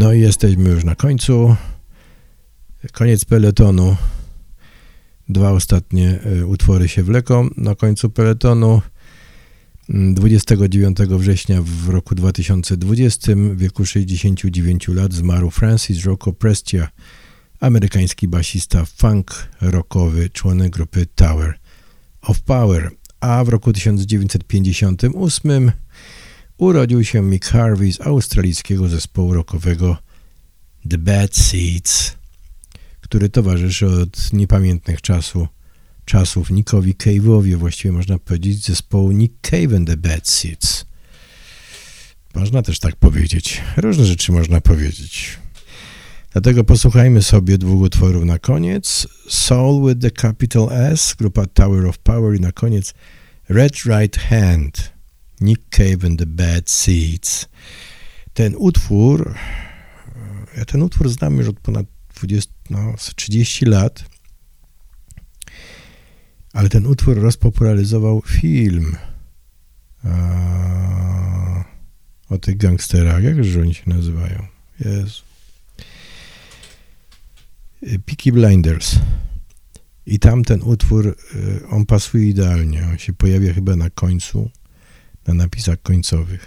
No i jesteśmy już na końcu. Koniec peletonu. 2 ostatnie utwory się wleką na końcu peletonu. 29 września w roku 2020 w wieku 69 lat zmarł Francis Rocco Prestia, amerykański basista funk rockowy, członek grupy Tower of Power. A w roku 1958 urodził się Mick Harvey z australijskiego zespołu rockowego The Bad Seeds, który towarzyszy od niepamiętnych czasów Nickowi Cave'owi, właściwie można powiedzieć zespołu Nick Cave and The Bad Seeds. Można też tak powiedzieć. Różne rzeczy można powiedzieć. Dlatego posłuchajmy sobie 2 utworów na koniec. Soul with the Capital S, grupa Tower of Power i na koniec Red Right Hand, Nick Cave and The Bad Seeds. Ten utwór znam już od ponad 30 lat, ale ten utwór rozpopularyzował film o tych gangsterach. Jakże oni się nazywają? Jezu. Peaky Blinders. I tam ten utwór, on pasuje idealnie. On się pojawia chyba na końcu, na napisach końcowych.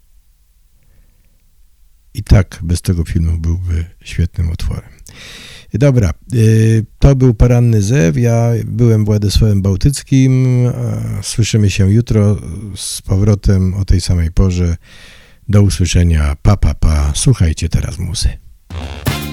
I tak bez tego filmu byłby świetnym utworem. Dobra, to był Poranny Zew. Ja byłem Władysławem Bałtyckim. Słyszymy się jutro z powrotem o tej samej porze. Do usłyszenia. Pa, pa, pa. Słuchajcie teraz muzy.